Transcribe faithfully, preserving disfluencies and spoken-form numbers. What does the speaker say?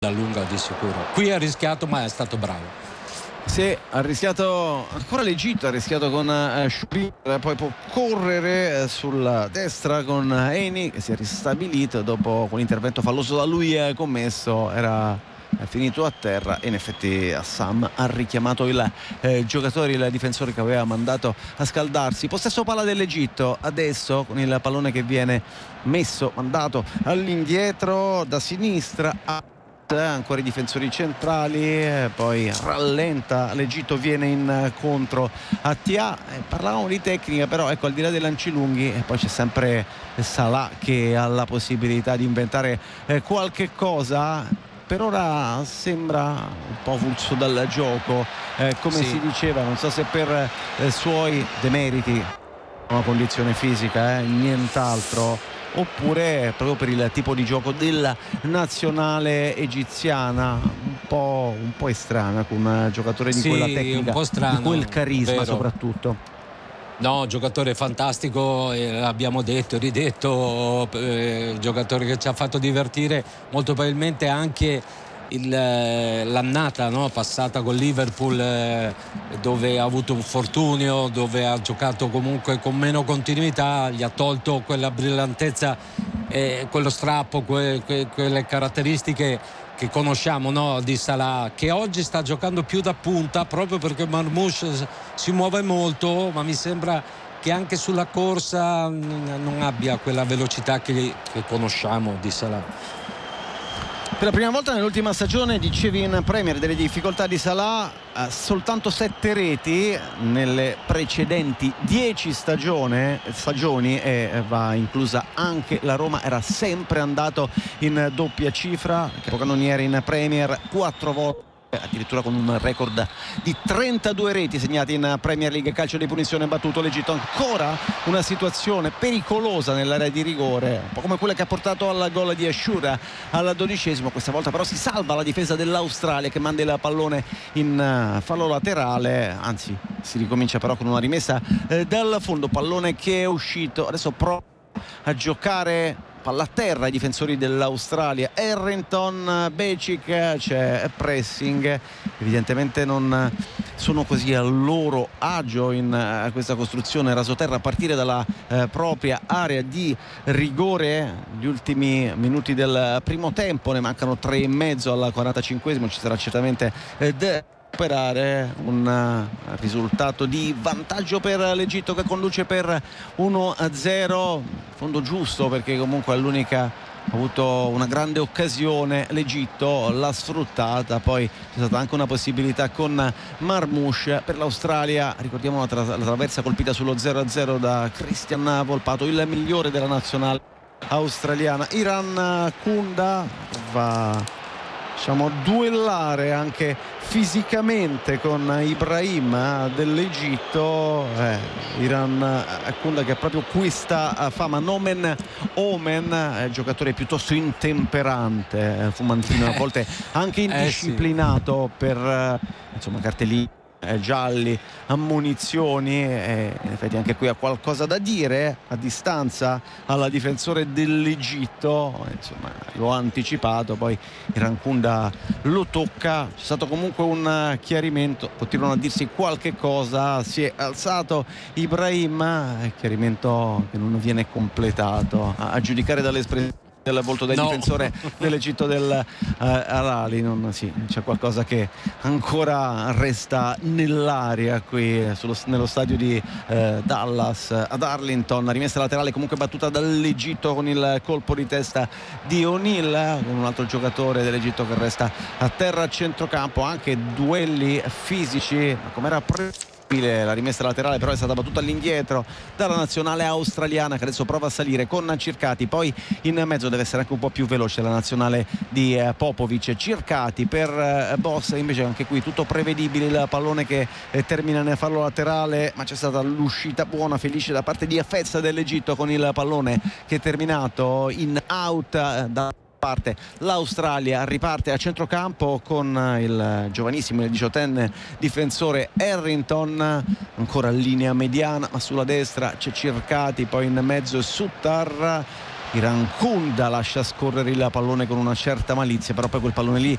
da lunga di sicuro. Qui ha rischiato, ma è stato bravo. Sì, ha rischiato ancora l'Egitto, ha rischiato con uh, Shubir, poi può correre sulla destra con Eni che si è ristabilito dopo quell'intervento falloso da lui eh, commesso, era è finito a terra e in effetti Assam ha richiamato il eh, giocatore, il difensore che aveva mandato a scaldarsi. Possesso palla dell'Egitto adesso con il pallone che viene messo, mandato all'indietro da sinistra a ancora i difensori centrali, poi rallenta l'Egitto, viene incontro a Tia. Eh, parlavamo di tecnica, però ecco, al di là dei lanci lunghi e poi c'è sempre Salah che ha la possibilità di inventare eh, qualche cosa. Per ora sembra un po' avulso dal gioco, eh, come sì. si diceva, non so se per eh, suoi demeriti, una condizione fisica, eh, nient'altro, oppure proprio per il tipo di gioco della nazionale egiziana, un po', un po' strana, con un giocatore di sì, quella tecnica, un po' strano, di quel carisma vero. soprattutto. No, giocatore fantastico, eh, abbiamo detto, ridetto, eh, giocatore che ci ha fatto divertire molto, probabilmente anche il, l'annata no? passata con Liverpool, eh, dove ha avuto un fortunio, dove ha giocato comunque con meno continuità, gli ha tolto quella brillantezza, eh, quello strappo, que, que, quelle caratteristiche che conosciamo no? di Salah, che oggi sta giocando più da punta proprio perché Marmoush si muove molto, ma mi sembra che anche sulla corsa non abbia quella velocità che, che conosciamo di Salah. Per la prima volta nell'ultima stagione, dicevi in Premier delle difficoltà di Salah, eh, soltanto sette reti nelle precedenti dieci stagione, stagioni e va inclusa anche la Roma, era sempre andato in doppia cifra, capocannoniere in Premier quattro volte, addirittura con un record di trentadue reti segnate in Premier League. Calcio di punizione battuto l'Egitto, ancora una situazione pericolosa nell'area di rigore, un po' come quella che ha portato al gol di Ashura al dodicesimo. Questa volta però si salva la difesa dell'Australia che manda il pallone in fallo laterale, anzi si ricomincia però con una rimessa eh, dal fondo, pallone che è uscito, adesso prova a giocare palla a terra i difensori dell'Australia, Errington, Becic, c'è pressing, evidentemente non sono così a loro agio in uh, questa costruzione rasoterra a partire dalla uh, propria area di rigore. Gli ultimi minuti del primo tempo, ne mancano tre e mezzo al quarantacinquesimo, ci sarà certamente uh, de- operare un uh, risultato di vantaggio per l'Egitto che conduce per uno a zero, fondo giusto perché comunque è l'unica, ha avuto una grande occasione l'Egitto, l'ha sfruttata, poi c'è stata anche una possibilità con Marmoush. Per l'Australia ricordiamo la, tra- la traversa colpita sullo zero a zero da Christian Volpato, il migliore della nazionale australiana. Iran Kunda va, diciamo, duellare anche fisicamente con Ibrahim dell'Egitto. eh, Iran Kunda che ha proprio questa fama, nomen omen, è giocatore piuttosto intemperante, eh, fumantino, a volte anche indisciplinato, eh sì. per eh, insomma cartellini Eh, gialli, ammonizioni, e in effetti anche qui ha qualcosa da dire a distanza al difensore dell'Egitto, insomma lo ha anticipato, poi Iran Kunda lo tocca, c'è stato comunque un chiarimento, continuano a dirsi qualche cosa, si è alzato Ibrahim, chiarimento che non viene completato, a, a giudicare dall'espressione del volto del no. difensore dell'Egitto del uh, Al-Ahly, non, sì, c'è qualcosa che ancora resta nell'aria qui sullo, nello stadio di uh, Dallas ad Arlington. Rimessa laterale comunque battuta dall'Egitto con il colpo di testa di O'Neill, con un altro giocatore dell'Egitto che resta a terra a centrocampo. Anche duelli fisici, ma com'era pre- la rimessa laterale però è stata battuta all'indietro dalla nazionale australiana che adesso prova a salire con Circati, poi in mezzo deve essere anche un po' più veloce la nazionale di eh, Popovic. Circati per eh, Boss, invece anche qui tutto prevedibile, il pallone che eh, termina nel fallo laterale, ma c'è stata l'uscita buona, felice da parte di Fez dell'Egitto con il pallone che è terminato in out eh, da parte l'Australia. Riparte a centrocampo con il giovanissimo, il diciottenne difensore Errington, ancora linea mediana, ma sulla destra c'è Circati, poi in mezzo Suttar, Iran Kunda lascia scorrere il pallone con una certa malizia, però poi quel pallone lì